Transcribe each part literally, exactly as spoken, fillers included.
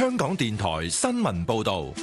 香港電台新聞報道。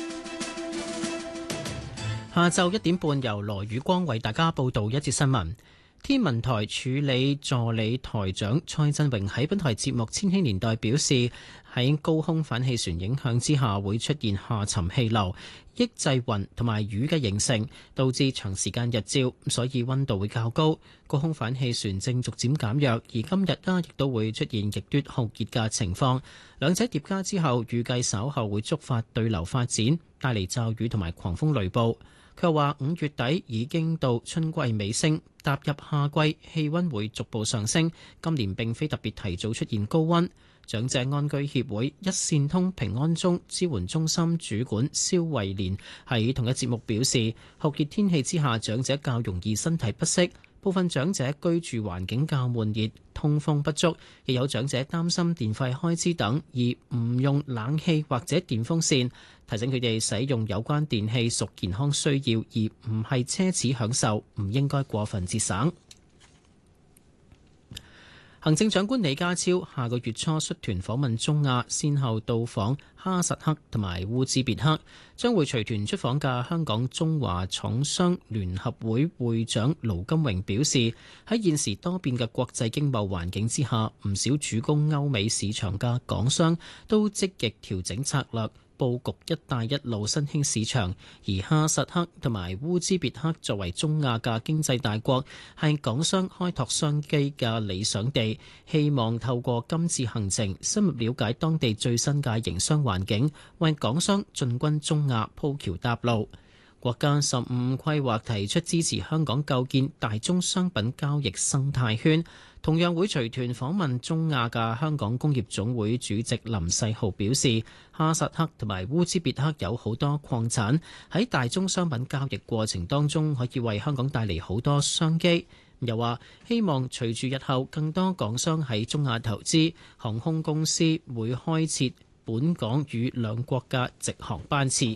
下晝一點半，由羅宇光為大家報道一節新聞。天文台助理助理台長蔡振榮喺本台節目《千禧年代》表示，喺高空反氣旋影響之下，會出現下沉氣流、抑制雲同埋雨嘅形成，導致長時間日照，所以溫度會較高。高空反氣旋正逐漸減弱，而今日啦亦都會出現極端酷熱嘅情況。兩者疊加之後，預計稍後會觸發對流發展，帶嚟驟雨同埋狂風雷暴。佢話五月底已經到春季尾聲，踏入夏季，氣溫會逐步上升。今年並非特別提早出現高溫。長者安居協會一線通平安鐘支援中心主管蕭慧蓮喺同一節目表示，酷熱天氣之下，長者較容易身體不適。部分長者居住環境較悶熱，通風不足，亦有長者擔心電費開支等，而唔用冷氣或者電風扇。提醒佢哋使用有關電器屬健康需要，而唔係奢侈享受，唔應該過分節省。行政長官李家超下個月初率團訪問中亞，先後到訪哈薩克同埋烏茲別克，將會隨團出訪嘅香港中華廠商聯合會會長盧金榮表示，喺現時多變嘅國際經貿環境之下，唔少主攻歐美市場嘅港商都積極調整策略，佈局一帶一路新興市場，而哈薩克同埋烏茲別克作為中亞嘅經濟大國，係港商開拓商機嘅理想地。希望透過今次行程，深入了解當地最新嘅營商環境，為港商進軍中亞鋪橋搭路。國家十五規劃提出支持香港構建大宗商品交易生態圈，同樣會隨團訪問中亞嘅香港工業總會主席林世豪表示，哈薩克同埋烏茲別克有好多礦產，喺大宗商品交易過程當中可以為香港帶嚟好多商機。又話希望隨住日後更多港商喺中亞投資，航空公司會開設本港與兩國嘅直航班次。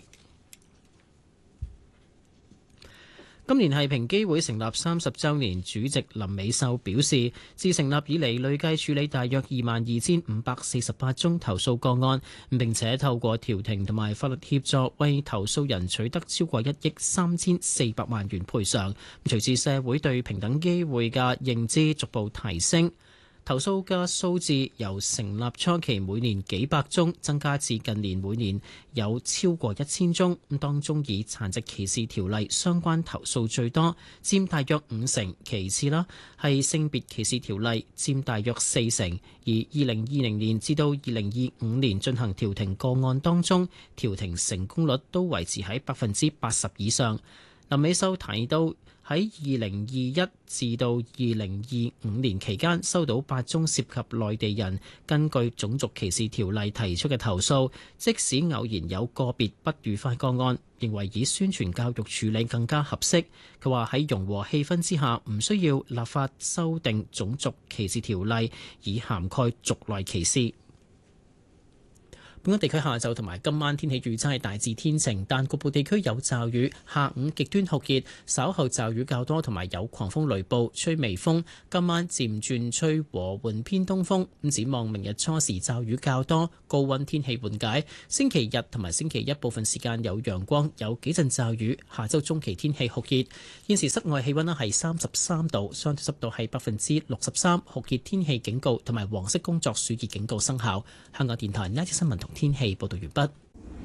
今年係平機會成立三十週年，主席林美秀表示，自成立以嚟累計處理大約二萬二千五百四十八宗投訴個案，並且透過調停同埋法律協助，為投訴人取得超過一億三千四百萬元賠償。隨住社會對平等機會嘅認知逐步提升，投訴嘅數字由成立初期每年幾百宗增加至近年每年有超過一千宗。咁當中以殘疾歧視條例相關投訴最多，佔大約五成。其次啦，係性別歧視條例佔大約四成。而二零二零年至到二零二五年進行調停個案當中，調停成功率都維持喺百分之八十以上。林美秀提到，喺二零二一至到二零二五年期間，收到八宗涉及內地人根據種族歧視條例提出嘅投訴，即使偶然有個別不愉快個案，認為以宣傳教育處理更加合適。佢話喺融和氣氛之下，唔需要立法修訂種族歧視條例，以涵蓋族內歧視。本港地區下晝同埋今晚天氣預測係大致天晴，但局部地區有驟雨。下午極端酷熱，稍後驟雨較多，同埋有狂風雷暴，吹微風。今晚漸轉吹和緩偏東風。咁展望明日初時驟雨較多，高溫天氣緩解。星期日同埋星期一部分時間有陽光，有幾陣驟雨。下週中期天氣酷熱。現時室外氣溫咧係三十三度，相對濕度係百分之六十三，酷熱天氣警告同埋黃色工作暑熱警告生效。香港電台呢一節新聞同天氣報道完畢。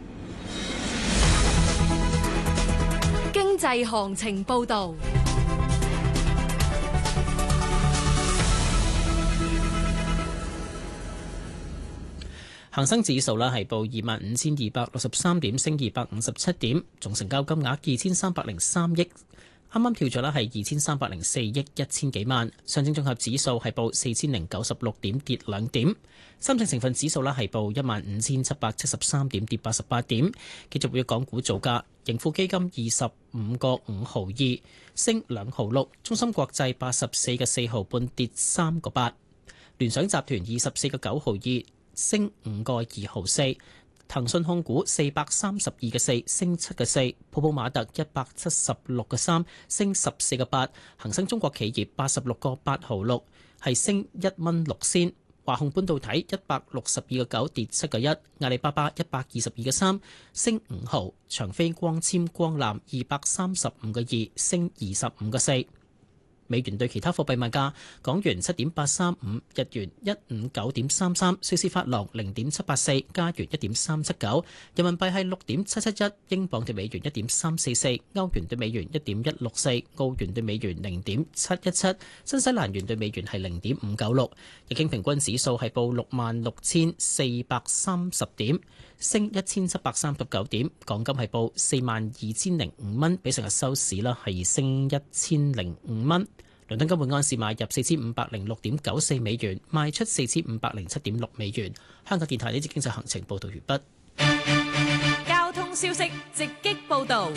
經濟行情報道。 恒生指數啦係報二萬五千二百六十三點，升二百五十七點，總成交金額二千三百零三億。啱啱跳咗啦，係二千三百零四億一千幾萬。上證綜合指數係報四千零九十六點，跌兩點。深證成分指數啦係報一萬五千七百七十三點，跌八十八點。繼續會港股造價，盈富基金二十五個五毫二，升兩毫六。中芯國際八十四個四毫半，跌三個八。聯想集團二十四個九毫二，升五個二毫四。騰訊控股四百三十二個四，升七個四；普普馬特一百七十六個三，升十四個八；恒生中國企業八十六個八毫六，係升一蚊六仙； 華虹半導體一百六十二個九跌七個一，阿里巴巴一百二十二個三升五毫，長飛光纖光纜二百三十五個二升二十五個四。美元對其他貨幣賣價：港元七點八三五，日元一五九點三三，瑞士法郎零點七八四，加元一點三七九，人民幣係六點七七一，英鎊對美元一點三四四，歐元對美元一點一六四，澳元對美元零點七一七，新西蘭元對美元係零點五九六。日經平均指數係報六萬六千四百三十點，升一千七百三十九點。港金係報四萬二千零五蚊，比上日收市啦係升一千零五蚊。倫敦金每安士買入四千五百零六點九四美元，賣出四千五百零七點六美元。香港電台呢節經濟行程報道完畢。 交通消息直擊報導。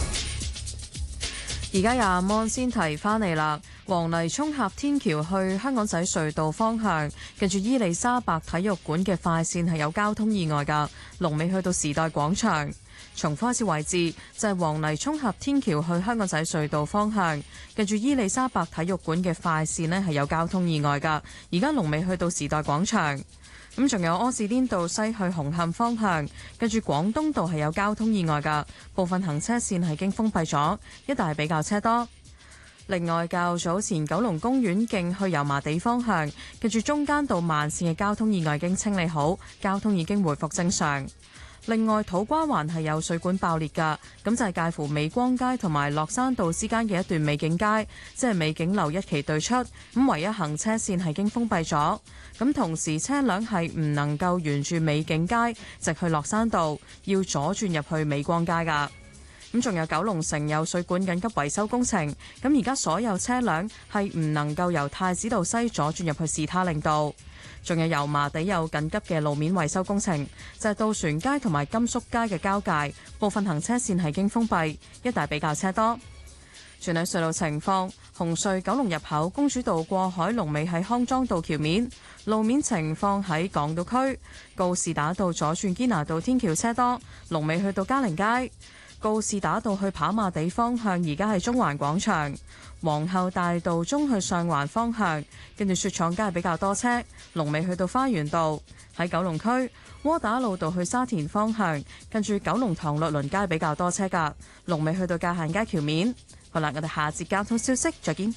而家廿蚊先提翻嚟啦，黃泥涌峽天橋去香港仔隧道方向，近住伊利沙伯體育館嘅快線係有交通意外㗎，龍尾去到時代廣場。重複一次位置就係黃泥涌峽天橋去香港仔隧道方向，近住伊利沙伯體育館嘅快線呢係有交通意外㗎，而家龍尾去到時代廣場。咁仲有柯士甸道西去紅磡方向，近住廣東道係有交通意外㗎，部分行車線係經封閉咗，一帶比較車多。另外，較早前九龍公園徑去油麻地方向，近住中間道慢線嘅交通意外已經清理好，交通已經回復正常。另外，土瓜灣係有水管爆裂㗎，咁就係介乎美光街同埋落山道之間嘅一段美景街，即係美景樓一期對出，咁唯一行車線係經封閉咗，咁同時車輛係唔能夠沿住美景街直去落山道，要左轉入去美光街㗎。咁仲有九龍城有水管緊急維修工程，咁而家所有車輛係唔能夠由太子道西左轉入去士他令道。仲有油麻地有緊急嘅路面維修工程，就係渡船街同埋甘肅街嘅交界，部分行車線係經封閉，一帶比較車多。全體隧道情況：紅隧九龍入口公主道過海龍尾喺康莊道橋面，路面情況喺港島區告士打道左轉堅拿道天橋車多，龍尾去到嘉寧街。告士打道去跑馬地方向，而家係中環廣場；皇后大道中去上環方向，跟住雪廠街係比較多車，龍尾去到花園道。喺九龍區窩打老道去沙田方向，跟住九龍塘律倫街比較多車㗎，龍尾去到界限街橋面。好啦，我哋下節交通消息再見。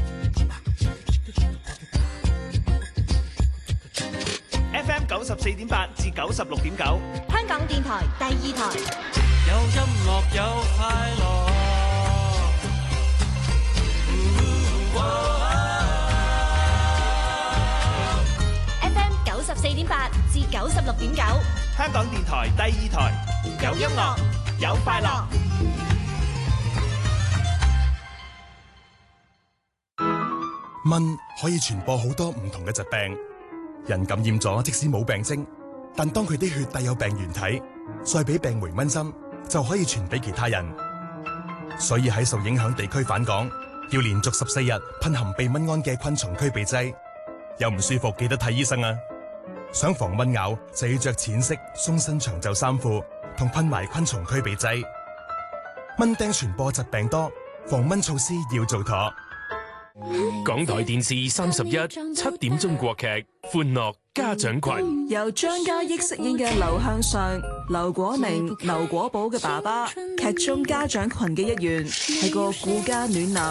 F M 九十四點八至九十六點九， 香港電台第二台。 有音樂有快樂，嗯哦、 F M 九十四點八至九十六點九， 香港電台第二台，有音樂有快樂。 蚊可以傳播好多唔同嘅疾病，人感染咗即使冇病徵，但當佢啲血帶有病原體，再俾病媒蚊針，就可以傳俾其他人。所以喺受影響地區返港，要連續十四日噴含避蚊胺嘅昆蟲驅鼻劑。有唔舒服記得睇醫生啊！想防蚊咬就要着淺色鬆身長袖衫褲，同噴埋昆蟲驅鼻劑。蚊叮傳播疾病多，防蚊措施要做妥。 港台電視三十一七點鐘國劇《歡樂家長群》， 由張嘉益飾演嘅劉向上、劉果寧、劉果寶嘅爸爸，劇中家長群嘅一員，係個顧家暖男。